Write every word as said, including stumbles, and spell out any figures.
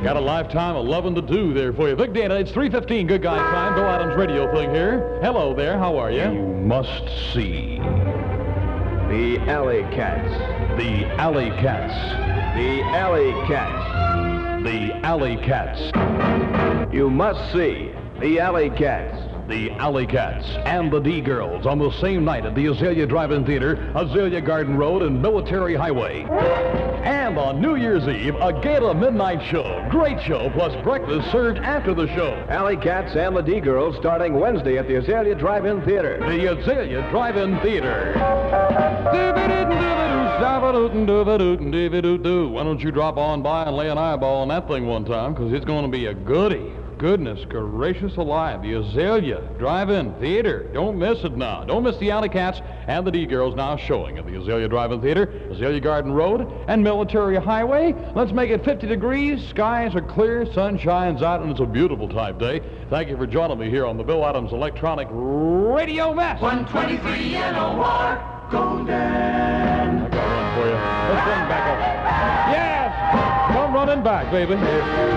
Got a lifetime of loving to do there for you. Vic Dana, it's three fifteen, good guy time. Bill Adams radio thing here. Hello there, how are you? You must see The Alley Cats. the Alley Cats. The Alley Cats. The Alley Cats. You must see The Alley Cats. The Alley Cats and the D-Girls on the same night at the Azalea Drive-In Theater, Azalea Garden Road and Military Highway. And on New Year's Eve, a gala midnight show. Great show, plus breakfast served after the show. Alley Cats and the D-Girls starting Wednesday at the Azalea Drive-In Theater. The Azalea Drive-In Theater. Why don't you drop on by and lay an eyeball on that thing one time, because it's going to be a goodie. Goodness gracious alive, the Azalea Drive-In Theater. Don't miss it now. Don't miss the Alley Cats and the D-Girls now showing at the Azalea Drive-In Theater, Azalea Garden Road and Military Highway. Let's make it fifty degrees. Skies are clear, sun shines out, and it's a beautiful type day. Thank you for joining me here on the Bill Adams Electronic Radio Mess. one twenty-three N O R, Golden. I got a run for you. Let's run back up. Yes! Come running back, baby.